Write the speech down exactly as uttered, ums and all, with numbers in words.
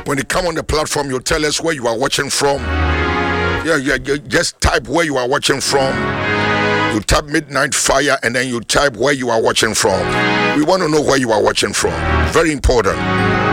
When you come on the platform, you tell us where you are watching from. Yeah, yeah, yeah, just type where you are watching from. You type Midnight Fire and then you type where you are watching from. We want to know where you are watching from. Very important.